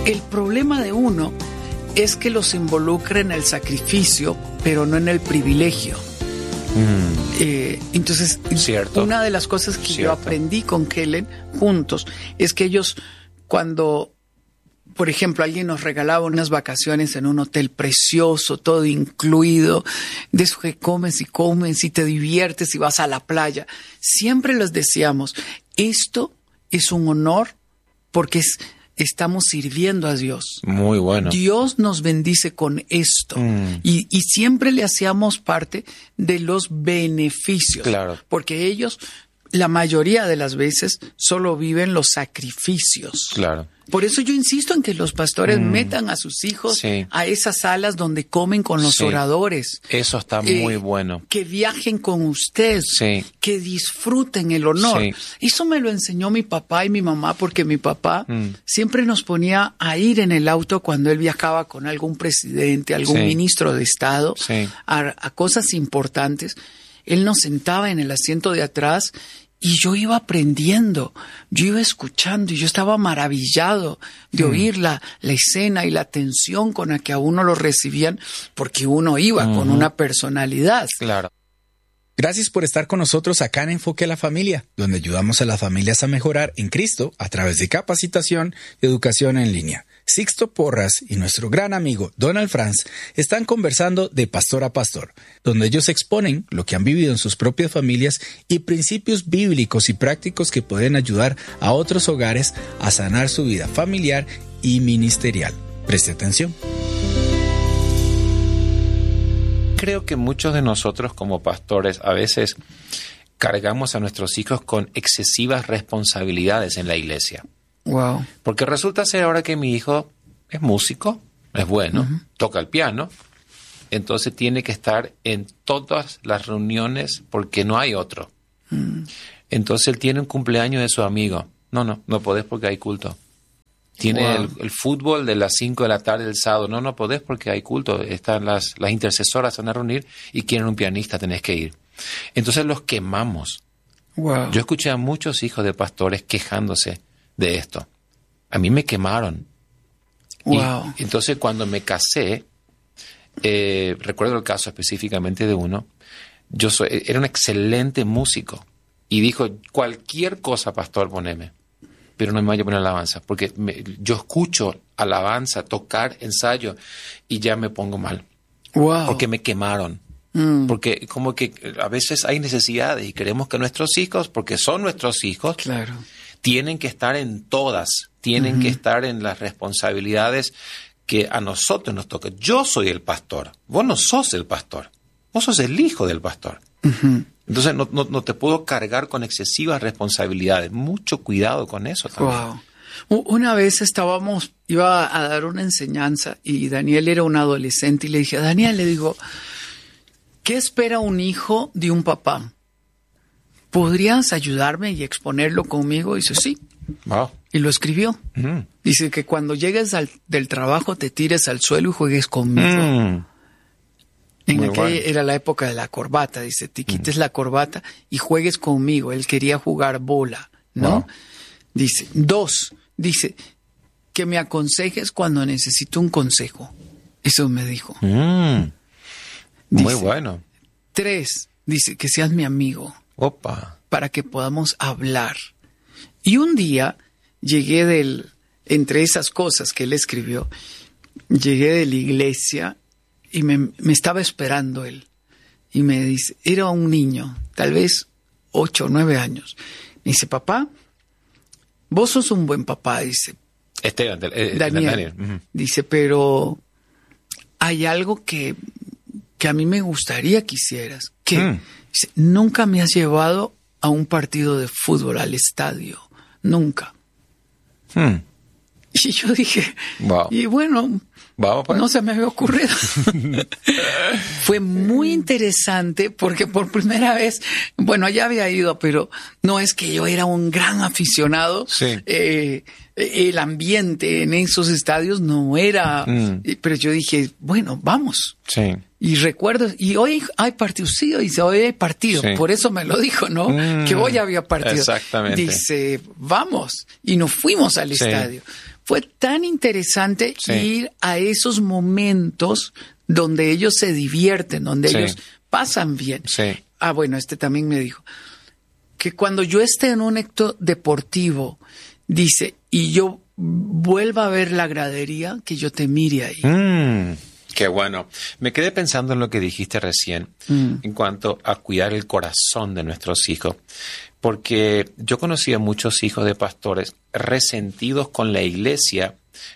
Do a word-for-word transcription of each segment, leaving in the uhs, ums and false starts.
El problema de uno es que los involucra en el sacrificio, pero no en el privilegio. Mm. Eh, entonces, Cierto. una de las cosas que Cierto. yo aprendí con Kellen juntos es que ellos, cuando, por ejemplo, alguien nos regalaba unas vacaciones en un hotel precioso, todo incluido, de eso que comes y comes y te diviertes y vas a la playa, siempre les decíamos, esto es un honor porque es... estamos sirviendo a Dios. Muy bueno. Dios nos bendice con esto. Mm. Y, y siempre le hacíamos parte de los beneficios. Claro. Porque ellos, la mayoría de las veces, solo viven los sacrificios. Claro. Por eso yo insisto en que los pastores mm. metan a sus hijos sí. a esas salas donde comen con los sí. oradores. Eso está eh, muy bueno. Que viajen con usted, sí. que disfruten el honor. Sí. Eso me lo enseñó mi papá y mi mamá, porque mi papá mm. siempre nos ponía a ir en el auto cuando él viajaba con algún presidente, algún sí. ministro de Estado, sí. a, a cosas importantes. Él nos sentaba en el asiento de atrás y yo iba aprendiendo, yo iba escuchando y yo estaba maravillado de mm. oír la, la escena y la atención con la que a uno lo recibían, porque uno iba uh-huh. con una personalidad. Claro. Gracias por estar con nosotros acá en Enfoque a la Familia, donde ayudamos a las familias a mejorar en Cristo a través de capacitación y educación en línea. Sixto Porras y nuestro gran amigo Donald Franz están conversando de pastor a pastor, donde ellos exponen lo que han vivido en sus propias familias y principios bíblicos y prácticos que pueden ayudar a otros hogares a sanar su vida familiar y ministerial. Preste atención. Creo que muchos de nosotros como pastores a veces cargamos a nuestros hijos con excesivas responsabilidades en la iglesia. Wow. Porque resulta ser ahora que mi hijo es músico, es bueno, uh-huh. toca el piano, entonces tiene que estar en todas las reuniones porque no hay otro. Uh-huh. Entonces él tiene un cumpleaños de su amigo. No, no, no podés porque hay culto. Tiene wow. el, el fútbol de las cinco de la tarde del sábado. No, no podés porque hay culto. Están las, las intercesoras, van a reunir y quieren un pianista, tenés que ir. Entonces los quemamos. Wow. Yo escuché a muchos hijos de pastores quejándose de esto. A mí me quemaron. Wow. Y entonces cuando me casé, eh, recuerdo el caso específicamente de uno, yo soy, era un excelente músico y dijo, cualquier cosa, pastor, poneme, pero no me vaya a poner alabanza, porque me, yo escucho alabanza, tocar, ensayo, y ya me pongo mal. Wow. Porque me quemaron. Mm. Porque como que a veces hay necesidades y queremos que nuestros hijos, porque son nuestros hijos, claro, tienen que estar en todas, tienen uh-huh. que estar en las responsabilidades que a nosotros nos toca. Yo soy el pastor, vos no sos el pastor, vos sos el hijo del pastor. Uh-huh. Entonces no, no, no te puedo cargar con excesivas responsabilidades. Mucho cuidado con eso también. Wow. Una vez estábamos, iba a dar una enseñanza y Daniel era un adolescente y le dije, a Daniel, le digo, ¿qué espera un hijo de un papá? ¿Podrías ayudarme y exponerlo conmigo? Y dice, sí. Wow. Y lo escribió. Mm. Dice que cuando llegues al, del trabajo te tires al suelo y juegues conmigo. Mm. En aquella bueno. era la época de la corbata. Dice, te quites mm. la corbata y juegues conmigo. Él quería jugar bola, ¿no? Wow. Dice, dos, dice, que me aconsejes cuando necesito un consejo. Eso me dijo. Mm. Muy dice, bueno. Tres, dice, que seas mi amigo. Opa. Para que podamos hablar. Y un día llegué del, entre esas cosas que él escribió, llegué de la iglesia y me, me estaba esperando él. Y me dice, era un niño, tal vez ocho o nueve años. Me dice, papá, vos sos un buen papá, dice. Esteban, eh, Daniel. Daniel. Uh-huh. Dice, pero hay algo que, que a mí me gustaría que hicieras. Que mm. dice, nunca me has llevado a un partido de fútbol, al estadio. Nunca. Hmm. Y yo dije, wow. y bueno, Vamos, pues. no se me había ocurrido. Fue muy interesante porque por primera vez, bueno, ya había ido, pero no es que yo era un gran aficionado. Sí. Eh, el ambiente en esos estadios no era, mm. pero yo dije, bueno, vamos. Sí. Y recuerdo, y hoy hay partido, sí, dice, hoy hay partido, sí. por eso me lo dijo, ¿no? Mm, que hoy había partido. Exactamente. Dice, vamos, y nos fuimos al sí. estadio. fue tan interesante sí. ir a esos momentos donde ellos se divierten, donde sí. ellos pasan bien. Sí. Ah, bueno, este también me dijo que cuando yo esté en un acto deportivo, dice, y yo vuelva a ver la gradería, que yo te mire ahí. Mm, qué bueno. Me quedé pensando en lo que dijiste recién mm. en cuanto a cuidar el corazón de nuestros hijos. Porque yo conocí a muchos hijos de pastores resentidos con la iglesia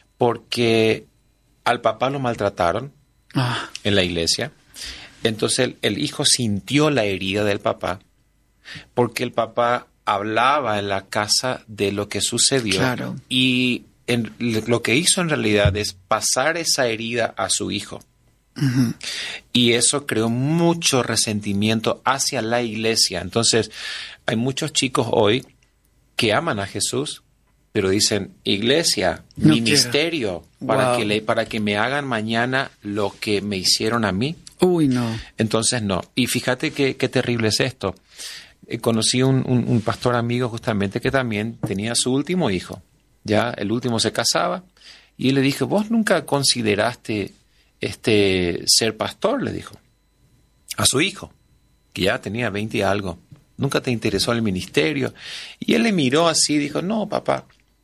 porque al papá lo maltrataron ah. en la iglesia. Entonces el, el hijo sintió la herida del papá porque el papá hablaba en la casa de lo que sucedió. Claro. Y en, lo que hizo en realidad es pasar esa herida a su hijo. Uh-huh. Y eso creó mucho resentimiento hacia la iglesia. Entonces, hay muchos chicos hoy que aman a Jesús, pero dicen, iglesia, no ministerio, para, wow. que le, para que me hagan mañana lo que me hicieron a mí. Uy, no. Entonces, no. Y fíjate qué, qué terrible es esto. Eh, conocí un, un, un pastor amigo justamente que también tenía su último hijo. Ya el último se casaba y le dije, ¿vos nunca consideraste este ser pastor? Le dijo a su hijo, que ya tenía veinte y algo. ¿Nunca te interesó el ministerio? Y él le miró así y dijo, no, papá,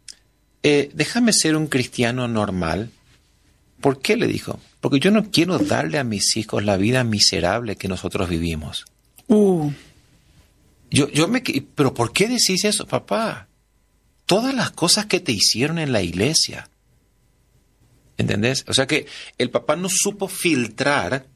eh, déjame ser un cristiano normal. ¿Por qué? Le dijo, porque yo no quiero darle a mis hijos la vida miserable que nosotros vivimos. Uh. Yo, yo me, pero ¿por qué decís eso, papá? Todas las cosas que te hicieron en la iglesia. ¿Entendés? O sea que el papá no supo filtrar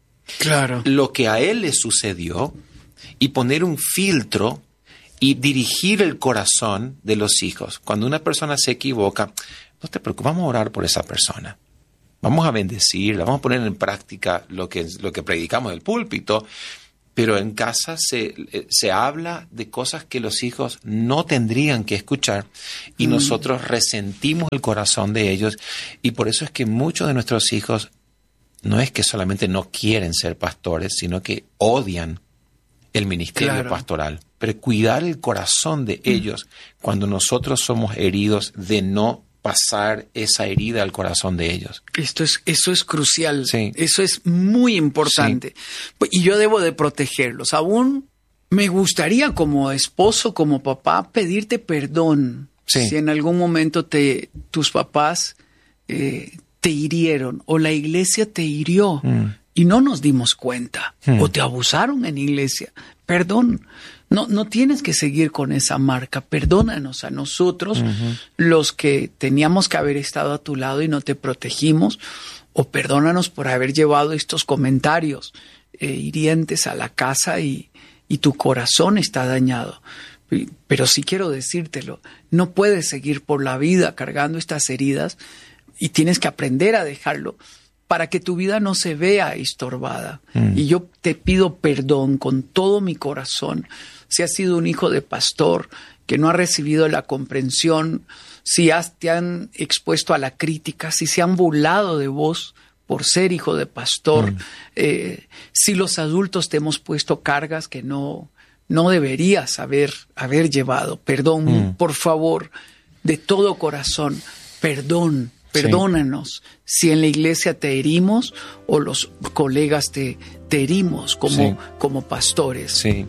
claro. lo que a él le sucedió y poner un filtro y dirigir el corazón de los hijos. Cuando una persona se equivoca, no te preocupes, vamos a orar por esa persona. Vamos a bendecirla, vamos a poner en práctica lo que, lo que predicamos del púlpito, pero en casa se, se habla de cosas que los hijos no tendrían que escuchar y mm. nosotros resentimos el corazón de ellos, y por eso es que muchos de nuestros hijos no es que solamente no quieren ser pastores, sino que odian el ministerio claro. pastoral. Pero cuidar el corazón de ellos mm. cuando nosotros somos heridos, de no pasar esa herida al corazón de ellos. Esto es, eso es crucial. Sí. Eso es muy importante. Sí. Y yo debo de protegerlos. Aún me gustaría como esposo, como papá, pedirte perdón. Sí. Si en algún momento te, tus papás eh, te hirieron o la iglesia te hirió mm. y no nos dimos cuenta mm. o te abusaron en iglesia. Perdón. No, no tienes que seguir con esa marca. Perdónanos a nosotros, uh-huh. los que teníamos que haber estado a tu lado y no te protegimos, o perdónanos por haber llevado estos comentarios eh, hirientes a la casa y, y tu corazón está dañado. Pero sí quiero decírtelo, no puedes seguir por la vida cargando estas heridas y tienes que aprender a dejarlo para que tu vida no se vea estorbada. Mm. Y yo te pido perdón con todo mi corazón. Si has sido un hijo de pastor que no ha recibido la comprensión, si has, te han expuesto a la crítica, si se han burlado de vos por ser hijo de pastor, mm. eh, si los adultos te hemos puesto cargas que no, no deberías haber, haber llevado. Perdón, mm. por favor, de todo corazón, perdón. Perdónanos sí. si en la iglesia te herimos o los colegas te, te herimos como, sí. como pastores. Sí.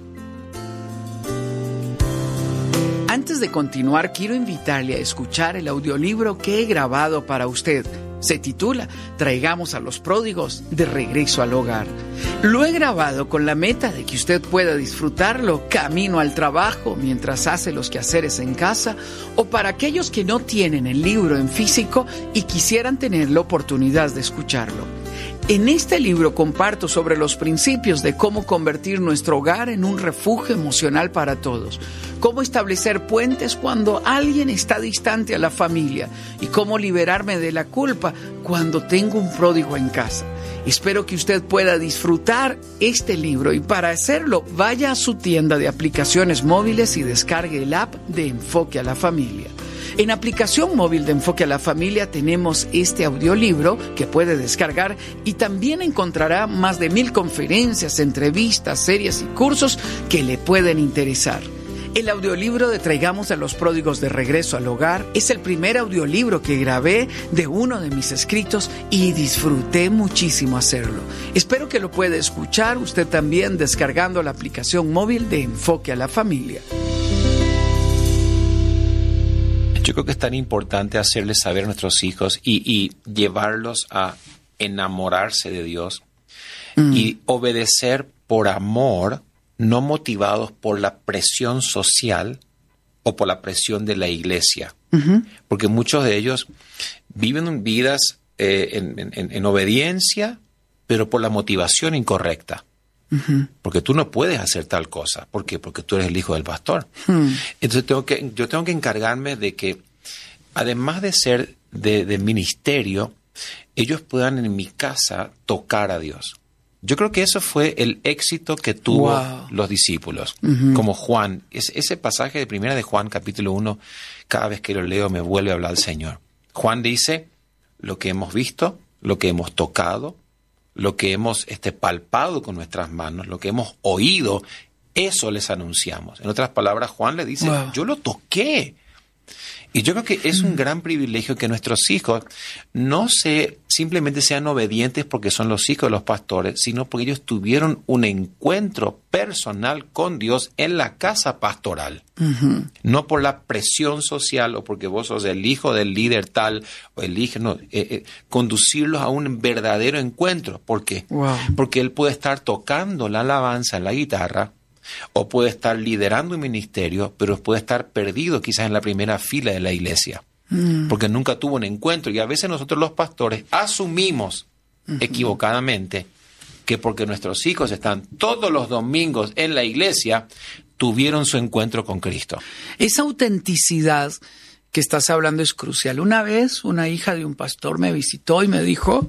Antes de continuar, quiero invitarle a escuchar el audiolibro que he grabado para usted. Se titula Traigamos a los pródigos de regreso al hogar. Lo he grabado con la meta de que usted pueda disfrutarlo camino al trabajo, mientras hace los quehaceres en casa, o para aquellos que no tienen el libro en físico y quisieran tener la oportunidad de escucharlo. En este libro comparto sobre los principios de cómo convertir nuestro hogar en un refugio emocional para todos, cómo establecer puentes cuando alguien está distante a la familia y cómo liberarme de la culpa cuando tengo un pródigo en casa. Espero que usted pueda disfrutar este libro y para hacerlo vaya a su tienda de aplicaciones móviles y descargue el app de Enfoque a la Familia. En aplicación móvil de Enfoque a la Familia tenemos este audiolibro que puede descargar y también encontrará más de mil conferencias, entrevistas, series y cursos que le pueden interesar. El audiolibro de Traigamos a los Pródigos de Regreso al Hogar es el primer audiolibro que grabé de uno de mis escritos y disfruté muchísimo hacerlo. Espero que lo pueda escuchar usted también descargando la aplicación móvil de Enfoque a la Familia. Yo creo que es tan importante hacerles saber a nuestros hijos y, y llevarlos a enamorarse de Dios mm. y obedecer por amor, no motivados por la presión social o por la presión de la iglesia. Uh-huh. Porque muchos de ellos viven vidas eh, en, en, en obediencia, pero por la motivación incorrecta. Uh-huh. Porque tú no puedes hacer tal cosa. ¿Por qué? Porque tú eres el hijo del pastor. Uh-huh. Entonces tengo que, yo tengo que encargarme de que, además de ser de, de ministerio, ellos puedan en mi casa tocar a Dios. Yo creo que eso fue el éxito que tuvo wow. los discípulos, uh-huh. como Juan. Es, ese pasaje de primera de Juan, capítulo uno, cada vez que lo leo me vuelve a hablar el Señor. Juan dice, lo que hemos visto, lo que hemos tocado, lo que hemos este, palpado con nuestras manos, lo que hemos oído, eso les anunciamos. En otras palabras, Juan le dice, wow. yo lo toqué. Y yo creo que es un gran privilegio que nuestros hijos no se, simplemente sean obedientes porque son los hijos de los pastores, sino porque ellos tuvieron un encuentro personal con Dios en la casa pastoral. Uh-huh. No por la presión social o porque vos sos el hijo del líder tal o el hijo, no, eh, eh, conducirlos a un verdadero encuentro. ¿Por qué? Wow. Porque él puede estar tocando la alabanza en la guitarra, o puede estar liderando un ministerio, pero puede estar perdido quizás en la primera fila de la iglesia, mm. porque nunca tuvo un encuentro. Y a veces nosotros los pastores asumimos uh-huh. equivocadamente que porque nuestros hijos están todos los domingos en la iglesia, tuvieron su encuentro con Cristo. Esa autenticidad que estás hablando es crucial. Una vez una hija de un pastor me visitó y me dijo,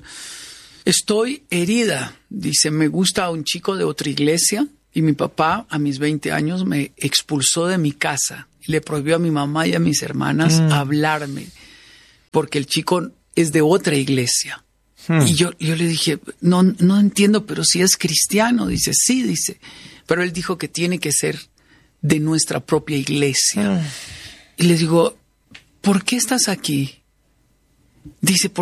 estoy herida. Dice, me gusta un chico de otra iglesia. Y mi papá, a mis veinte años, me expulsó de mi casa y le prohibió a mi mamá y a mis hermanas mm. hablarme, porque el chico es de otra iglesia. Mm. Y yo, yo le dije, no, no entiendo, pero si es cristiano. Dice, sí, dice. Pero él dijo que tiene que ser de nuestra propia iglesia. Mm. Y le digo, ¿por qué estás aquí? Dice,